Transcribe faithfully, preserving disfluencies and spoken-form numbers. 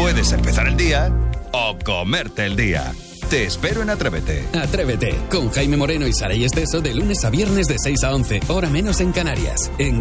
Puedes empezar el día o comerte el día. Te espero en Atrévete. Atrévete, con Jaime Moreno y Saray Esteso de lunes a viernes de seis a once, hora menos en Canarias. En